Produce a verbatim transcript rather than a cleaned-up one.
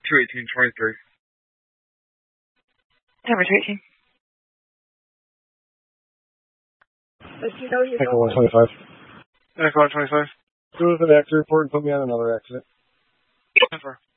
two eighteen twenty-three. Number two eighteen. Echo one twenty-five. Echo one twenty-five. Go with an accident report and put me on another accident. Never.